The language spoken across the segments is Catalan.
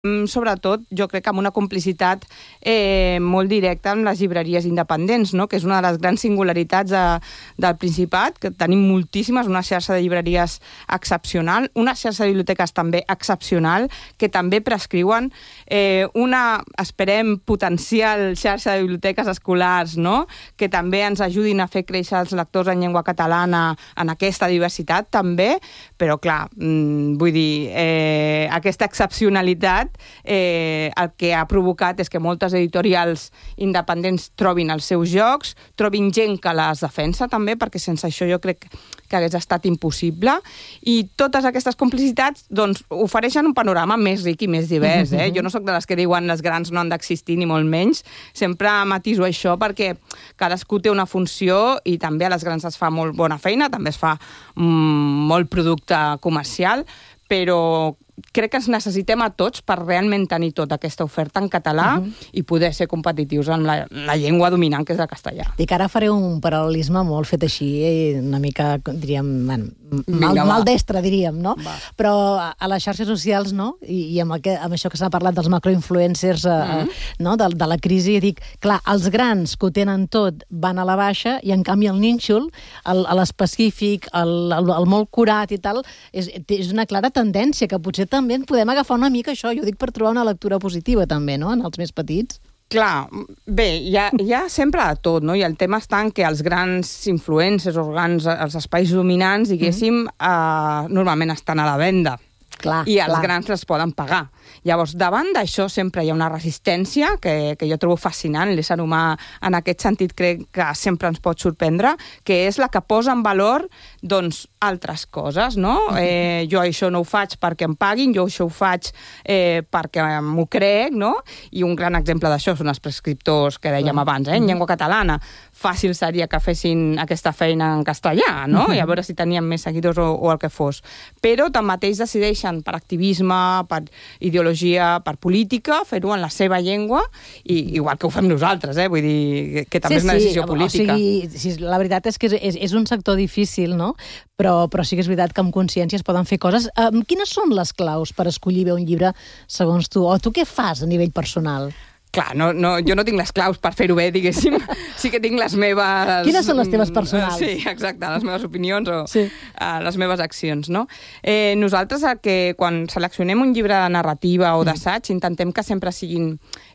sobretot, jo crec que amb una complicitat molt directa amb les llibreries independents, no? Que és una de les grans singularitats del Principat, que tenim moltíssimes, una xarxa de llibreries excepcional, una xarxa de biblioteques també excepcional, que també prescriuen una, esperem, potencial xarxa de biblioteques escolars, no? Que també ens ajudin a fer créixer els lectors en llengua catalana en aquesta diversitat, també, però clar, vull dir, aquesta excepcionalitat el que ha provocat és que moltes editorials independents trobin els seus jocs, trobin gent que les defensa també, perquè sense això jo crec que hagués estat impossible, i totes aquestes complicitats doncs, ofereixen un panorama més ric i més divers. Jo no sóc de les que diuen les grans no han d'existir ni molt menys, sempre matiso això perquè cadascú té una funció i també a les grans es fa molt bona feina, també es fa molt producte comercial, però crec que ens necessitem a tots per realment tenir tota aquesta oferta en català i poder ser competitius amb la llengua dominant, que és el castellà. Dic, ara faré un paral·lelisme molt fet així, una mica, diríem, maldestre, diríem, no? Va. Però a les xarxes socials, no? I amb això que s'ha parlat dels macroinfluencers, no? De la crisi, dic, clar, els grans que ho tenen tot van a la baixa i, en canvi, el nínxol, l'específic, el molt curat i tal, és una clara tendència que potser també en podem agafar una mica això, jo dic per trobar una lectura positiva també, no?, en els més petits. Clar, bé, hi ha sempre de tot, no? I el tema està en que els grans influencers o els espais dominants, diguéssim, normalment estan a la venda. Clar, i els grans les poden pagar. Llavors, davant d'això sempre hi ha una resistència que jo trobo fascinant. L'ésser humà, en aquest sentit, crec que sempre ens pot sorprendre, que és la que posa en valor, doncs, altres coses, no? Jo això no ho faig perquè em paguin, jo això ho faig perquè m'ho crec, no? I un gran exemple d'això són els prescriptors que dèiem abans, en llengua catalana. Fàcil seria que fessin aquesta feina en castellà, no? I a veure si tenien més seguidors o el que fos. Però tanmateix decideixen per activisme, per ideologia, per política, fer-ho en la seva llengua, i igual que ho fem nosaltres, vull dir, que també és una decisió política. O sigui, la veritat és que és un sector difícil, no? Però sí que és veritat que amb consciència es poden fer coses. Quines són les claus per escollir bé un llibre, segons tu? O tu què fas a nivell personal? Clar, jo no tinc les claus per fer-ho bé, diguéssim. Sí que tinc les meves... Quines són les teves personals? Sí, exacte, les meves opinions o les meves accions, no? Nosaltres, quan seleccionem un llibre de narrativa o d'assaig, intentem que sempre siguin,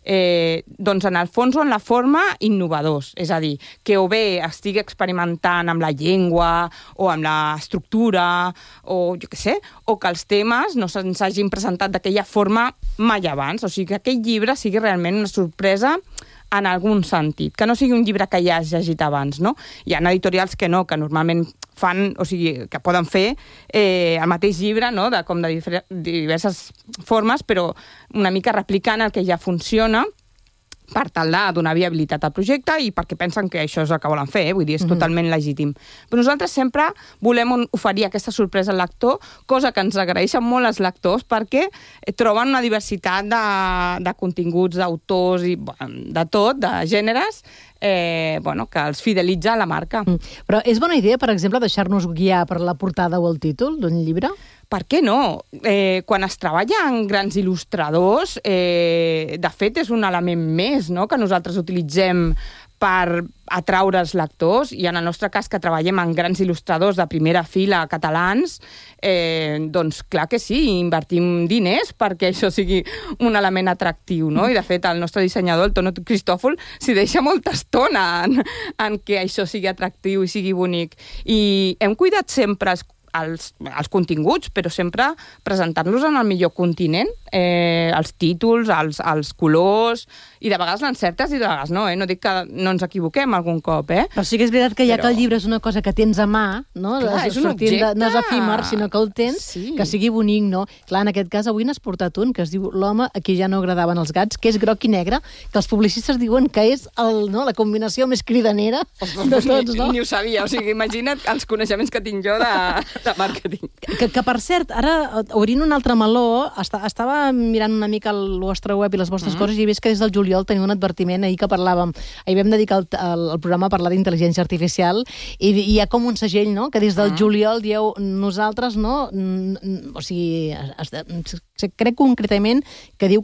doncs, en el fons o en la forma, innovadors. És a dir, que o bé estigui experimentant amb la llengua o amb l'estructura, o jo què sé, o que els temes no se'ns hagin presentat d'aquella forma mai abans. O sigui, que aquell llibre sigui realment una sorpresa en algun sentit, que no sigui un llibre que ja has llegit abans, no? Hi ha editorials que no, que normalment fan, o sigui, que poden fer el mateix llibre, no?, com de diverses formes, però una mica replicant el que ja funciona, per tal de donar viabilitat al projecte i perquè pensen que això és el que volen fer, vull dir, és totalment legítim. Però nosaltres sempre volem oferir aquesta sorpresa al lector, cosa que ens agraeixen molt els lectors perquè troben una diversitat de continguts, d'autors i de tot, de gèneres, que els fidelitza a la marca. Però és bona idea, per exemple, deixar-nos guiar per la portada o el títol d'un llibre? Per què no? Quan es treballa amb grans il·lustradors, de fet és un element més, no?, que nosaltres utilitzem per atraure els lectors, i en el nostre cas que treballem amb grans il·lustradors de primera fila catalans, doncs clar que sí, invertim diners perquè això sigui un element atractiu, no? I de fet el nostre dissenyador, el Tono Cristòfol, s'hi deixa molta estona en que això sigui atractiu i sigui bonic. I hem cuidat sempre els continguts, però sempre presentar-los en el millor continent, els títols, els colors, i de vegades l'encertes i de vegades no, no dic que no ens equivoquem algun cop, Però sí que és veritat que ja que el llibre és una cosa que tens a mà, no? Clar, és un objecte. No és efímer, sinó que el tens, que sigui bonic, no? Clar, en aquest cas avui n'has portat un que es diu L'home a qui ja no agradaven els gats, que és groc i negre, que els publicistes diuen que és la combinació més cridanera de tots, no? Ni ho sabia, o sigui, imagina't els coneixements que tinc jo de màrqueting. Que per cert, ara, obrint un altre meló, estava mirant una mica el vostre web i les vostres coses i he vist que des del juliol teniu un advertiment, ahir que parlàvem, ahir vam dedicar el programa a parlar d'intel·ligència artificial i hi ha com un segell, no?, que des del juliol dieu nosaltres, no?, o sigui, crec concretament que diu